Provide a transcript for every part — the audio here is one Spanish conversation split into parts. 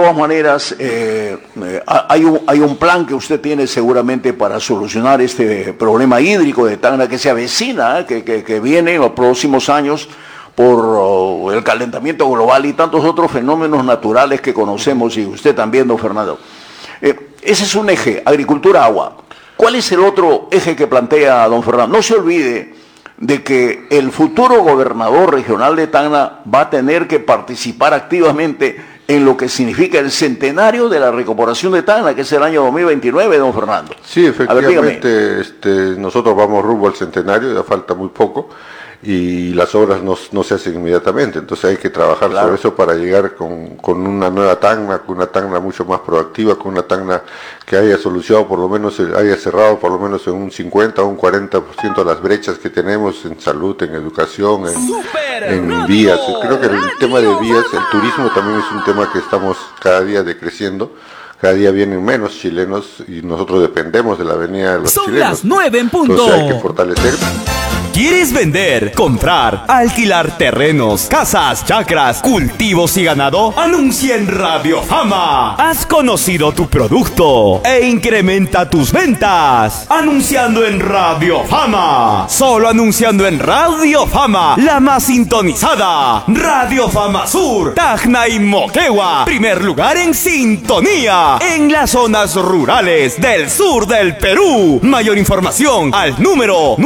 todas maneras, hay un plan que usted tiene seguramente para solucionar este problema hídrico de Tacna que se avecina, que viene en los próximos años por el calentamiento global y tantos otros fenómenos naturales que conocemos, y usted también, don Fernando. Ese es un eje, agricultura-agua. ¿Cuál es el otro eje que plantea don Fernando? No se olvide de que el futuro gobernador regional de Tacna va a tener que participar activamente en lo que significa el centenario de la recuperación de Tacna, que es el año 2029, don Fernando. Sí, efectivamente, nosotros vamos rumbo al centenario, ya falta muy poco, y las obras no se hacen inmediatamente, entonces hay que trabajar sobre eso para llegar con una nueva Tacna, con una Tacna mucho más proactiva, con una Tacna que haya solucionado, por lo menos haya cerrado por lo menos en un 50 o un 40% de las brechas que tenemos en salud, en educación, en vías. Creo que el tema de vías, el turismo también es un tema que estamos cada día decreciendo. Cada día vienen menos chilenos y nosotros dependemos de la venida de los chilenos. Son las 9 en punto. Entonces hay que fortalecer. ¿Quieres vender, comprar, alquilar terrenos, casas, chacras, cultivos y ganado? Anuncia en Radio Fama. Has conocido tu producto e incrementa tus ventas. Anunciando en Radio Fama. Solo anunciando en Radio Fama, la más sintonizada. Radio Fama Sur, Tacna y Moquegua. Primer lugar en sintonía en las zonas rurales del sur del Perú. Mayor información al número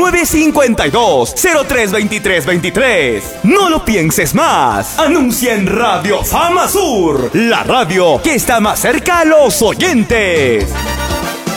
952-032323. No lo pienses más. Anuncia en Radio Fama Sur, la radio que está más cerca a los oyentes.